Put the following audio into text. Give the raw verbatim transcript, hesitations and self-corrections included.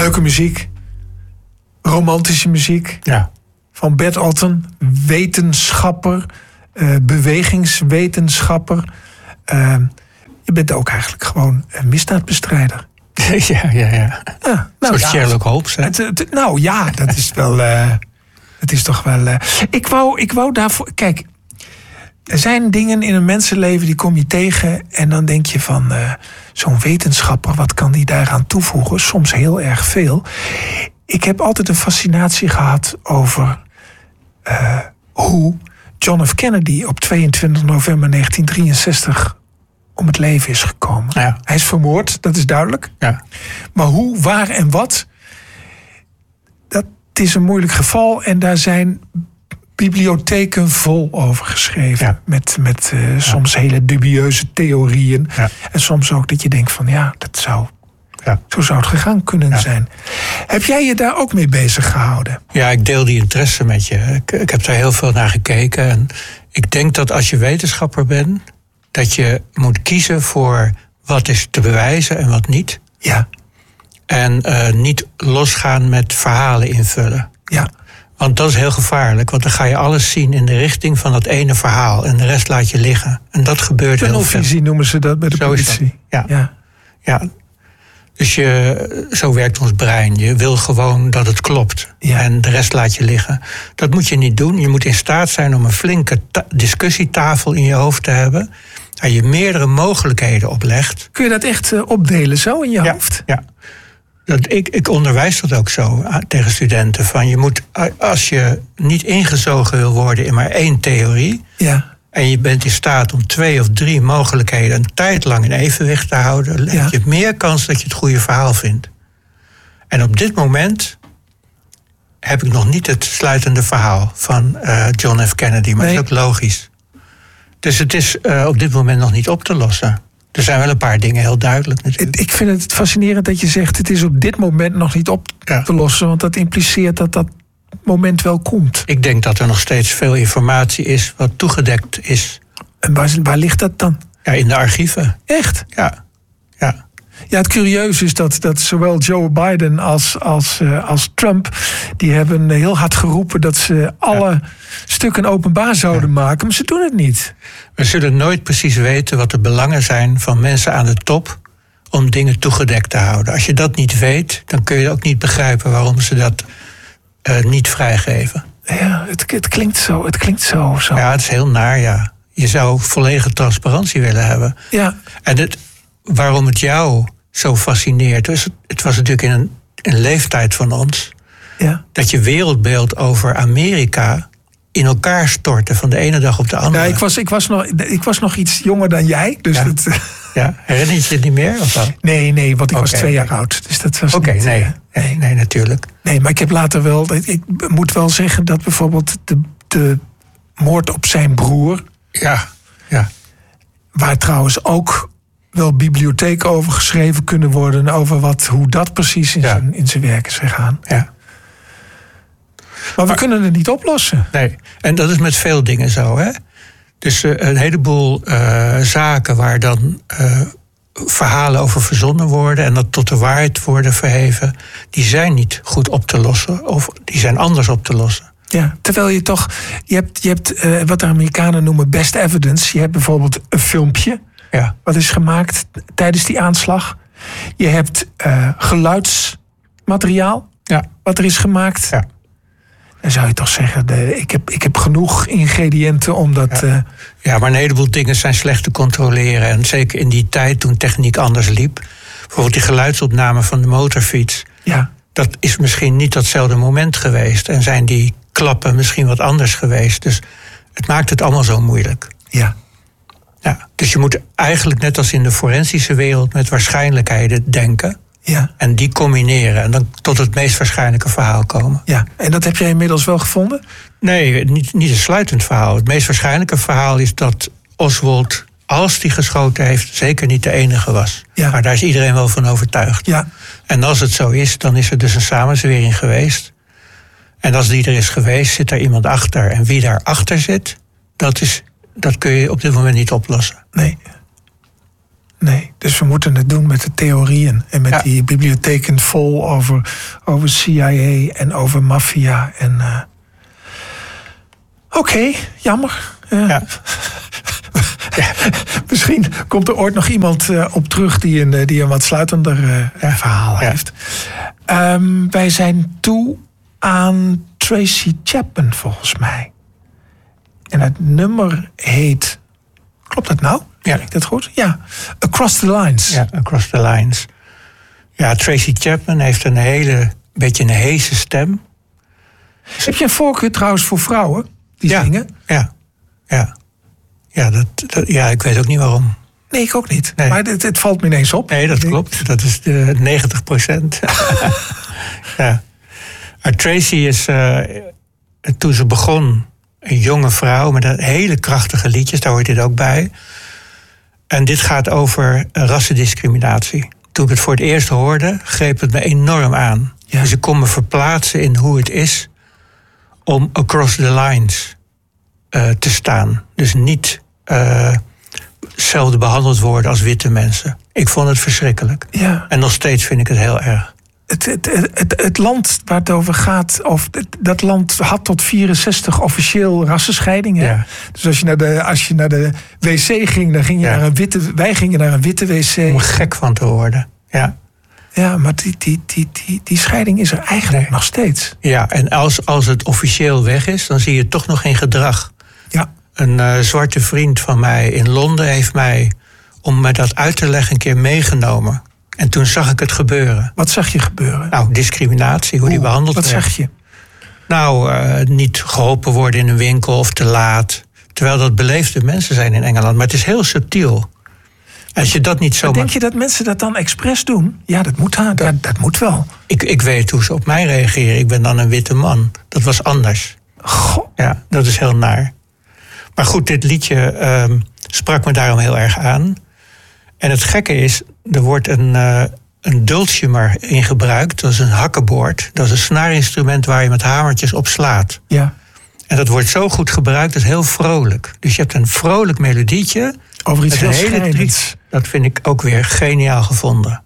Leuke muziek. Romantische muziek. Ja. Van Bert Otten. Wetenschapper. Uh, bewegingswetenschapper. Uh, je bent ook eigenlijk gewoon een misdaadbestrijder. Ja, ja, ja. ja nou, een soort ja, Sherlock Holmes, hè? Het, het, nou ja, dat is wel... Uh, het is toch wel... Uh, ik, wou, ik wou daarvoor... Kijk, er zijn dingen in een mensenleven die kom je tegen... en dan denk je van... Uh, zo'n wetenschapper, wat kan die daaraan toevoegen? Soms heel erg veel. Ik heb altijd een fascinatie gehad over... Uh, hoe John F. Kennedy op tweeëntwintig november negentien drieënzestig... om het leven is gekomen. Ja. Hij is vermoord, dat is duidelijk. Ja. Maar hoe, waar en wat... dat is een moeilijk geval. En daar zijn bibliotheken vol over geschreven. Ja. Met, met uh, ja. soms hele dubieuze theorieën. Ja. En soms ook dat je denkt van ja, dat zou... Ja. Zo zou het gegaan kunnen ja. zijn. Heb jij je daar ook mee bezig gehouden? Ja, ik deel die interesse met je. Ik, ik heb daar heel veel naar gekeken. En ik denk dat als je wetenschapper bent... dat je moet kiezen voor wat is te bewijzen en wat niet. Ja. En uh, niet losgaan met verhalen invullen. Ja. Want dat is heel gevaarlijk. Want dan ga je alles zien in de richting van dat ene verhaal. En de rest laat je liggen. En dat gebeurt heel veel. Tunnelvisie noemen ze dat bij de zo politie. Ja. Ja. ja. Dus je, zo werkt ons brein. Je wil gewoon dat het klopt. Ja. En de rest laat je liggen. Dat moet je niet doen. Je moet in staat zijn om een flinke ta- discussietafel in je hoofd te hebben... waar je meerdere mogelijkheden oplegt. Kun je dat echt uh, opdelen zo in je ja, hoofd? Ja. Dat, ik, ik onderwijs dat ook zo uh, tegen studenten. Van je moet, uh, als je niet ingezogen wil worden in maar één theorie... Ja. en je bent in staat om twee of drie mogelijkheden... een tijd lang in evenwicht te houden... dan ja. heb je meer kans dat je het goede verhaal vindt. En op dit moment heb ik nog niet het sluitende verhaal van uh, John F. Kennedy. Maar nee. Dat is ook logisch. Dus het is uh, op dit moment nog niet op te lossen. Er zijn wel een paar dingen heel duidelijk natuurlijk. Ik vind het fascinerend dat je zegt... het is op dit moment nog niet op ja. te lossen... want dat impliceert dat dat moment wel komt. Ik denk dat er nog steeds veel informatie is... wat toegedekt is. En waar, waar ligt dat dan? Ja, in de archieven. Echt? Ja, ja. Ja, het curieuze is dat, dat zowel Joe Biden als, als, uh, als Trump... die hebben heel hard geroepen dat ze alle ja. stukken openbaar zouden ja. maken... maar ze doen het niet. We zullen nooit precies weten wat de belangen zijn van mensen aan de top... om dingen toegedekt te houden. Als je dat niet weet, dan kun je ook niet begrijpen... waarom ze dat uh, niet vrijgeven. Ja, het, het klinkt zo, het klinkt zo, zo. Ja, het is heel naar, ja. Je zou volledige transparantie willen hebben. Ja. En het, waarom het jou zo fascineert... Dus het was natuurlijk in een, een leeftijd van ons... Ja. dat je wereldbeeld over Amerika... in elkaar storten van de ene dag op de andere. Ja, ik was, ik was, nog, ik was nog iets jonger dan jij. Dus ja. dat, ja. Herinner je het niet meer? Of wat? Nee, nee, want ik okay. was twee jaar oud. Dus dat was Oké, okay, nee. nee. Nee, natuurlijk. Nee, maar ik heb later wel... Ik moet wel zeggen dat bijvoorbeeld de, de moord op zijn broer... Ja, ja. Waar trouwens ook wel bibliotheken over geschreven kunnen worden... over wat, hoe dat precies in, ja. zijn, in zijn werk is gegaan. Ja. Maar we maar, kunnen het niet oplossen. Nee, en dat is met veel dingen zo, hè. Dus uh, een heleboel uh, zaken waar dan uh, verhalen over verzonnen worden... en dat tot de waarheid worden verheven... die zijn niet goed op te lossen of die zijn anders op te lossen. Ja, terwijl je toch... Je hebt, je hebt uh, wat de Amerikanen noemen best evidence. Je hebt bijvoorbeeld een filmpje... Ja. wat is gemaakt tijdens die aanslag. Je hebt uh, geluidsmateriaal... Ja. wat er is gemaakt... Ja. Dan zou je toch zeggen, de, ik, heb, ik heb genoeg ingrediënten om dat... Ja. Uh... ja, maar een heleboel dingen zijn slecht te controleren. En zeker in die tijd toen techniek anders liep. Bijvoorbeeld die geluidsopname van de motorfiets. Ja. Dat is misschien niet datzelfde moment geweest. En zijn die klappen misschien wat anders geweest. Dus het maakt het allemaal zo moeilijk. Ja. Ja, dus je moet eigenlijk net als in de forensische wereld... met waarschijnlijkheden denken... Ja. En die combineren en dan tot het meest waarschijnlijke verhaal komen. Ja, en dat heb jij inmiddels wel gevonden? Nee, niet, niet een sluitend verhaal. Het meest waarschijnlijke verhaal is dat Oswald, als hij geschoten heeft... zeker niet de enige was. Ja. Maar daar is iedereen wel van overtuigd. Ja. En als het zo is, dan is er dus een samenzwering geweest. En als die er is geweest, zit er iemand achter. En wie daarachter zit, dat, is, dat kun je op dit moment niet oplossen. Nee. Nee, dus we moeten het doen met de theorieën. En met ja. die bibliotheken vol over, over C I A en over maffia. En uh... Oké, okay, jammer. Uh... Ja. Ja. Misschien komt er ooit nog iemand uh, op terug die een, die een wat sluitender uh, ja. verhaal ja. heeft. Um, wij zijn toe aan Tracy Chapman, volgens mij. En het nummer heet... Klopt dat nou? Ja. Zeg ik dat goed? Ja. Across the Lines. Ja, Across the Lines. Ja, Tracy Chapman heeft een hele... beetje een heese stem. Heb je een voorkeur trouwens voor vrouwen die ja. zingen? Ja, ja. Ja, dat, dat, ja, ik weet ook niet waarom. Nee, ik ook niet. Nee. Maar het, het valt me ineens op. Nee, dat klopt. Dat is de negentig procent. Ja. Maar Tracy is, uh, toen ze begon, een jonge vrouw met een hele krachtige liedjes. Daar hoort dit ook bij. En dit gaat over rassendiscriminatie. Toen ik het voor het eerst hoorde, greep het me enorm aan. Ja. Dus ik kon me verplaatsen in hoe het is om across the lines uh, te staan. Dus niet uh, hetzelfde behandeld worden als witte mensen. Ik vond het verschrikkelijk. Ja. En nog steeds vind ik het heel erg. Het, het, het, het land waar het over gaat, of dat land had tot vierenzestig officieel rassenscheiding. Hè? Ja. Dus als je naar de, als je naar de wc ging, dan ging je ja. naar een witte. Wij gingen naar een witte wc. Om gek van te worden. Ja. Ja, maar die, die, die, die, die scheiding is er eigenlijk nee. nog steeds. Ja, en als, als het officieel weg is, dan zie je toch nog geen gedrag. Ja. Een uh, zwarte vriend van mij in Londen heeft mij, om me dat uit te leggen, een keer meegenomen. En toen zag ik het gebeuren. Wat zag je gebeuren? Nou, discriminatie, hoe Oeh, die behandeld wat werd. Wat zag je? Nou, uh, niet geholpen worden in een winkel of te laat. Terwijl dat beleefde mensen zijn in Engeland. Maar het is heel subtiel. Als je dat niet zomaar... Denk je dat mensen dat dan expres doen? Ja, dat moet, dat, dat, dat moet wel. Ik, ik weet hoe ze op mij reageren. Ik ben dan een witte man. Dat was anders. Goh. Ja, dat is heel naar. Maar goed, dit liedje uh, sprak me daarom heel erg aan. En het gekke is, er wordt een, uh, een dulcimer in gebruikt. Dat is een hakkenboord. Dat is een snaarinstrument waar je met hamertjes op slaat. Ja. En dat wordt zo goed gebruikt, dat is heel vrolijk. Dus je hebt een vrolijk melodietje. Over iets heel schrijnends. Dat vind ik ook weer geniaal gevonden.